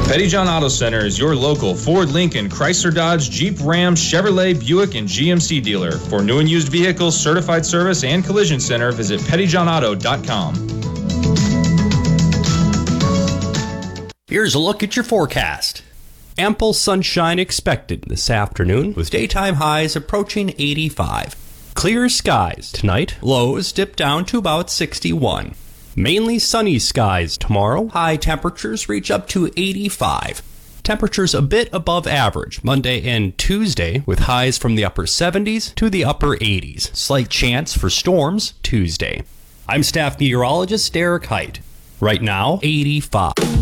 Petty John Auto Center is your local Ford, Lincoln, Chrysler, Dodge, Jeep, Ram, Chevrolet, Buick, and GMC dealer. For new and used vehicles, certified service, and collision center, visit pettyjohnauto.com. Here's a look at your forecast. Ample sunshine expected this afternoon, with daytime highs approaching 85. Clear skies tonight, lows dip down to about 61. Mainly sunny skies tomorrow, high temperatures reach up to 85. Temperatures a bit above average Monday and Tuesday, with highs from the upper 70s to the upper 80s. Slight chance for storms Tuesday. I'm staff meteorologist Derek Height. Right now, 85.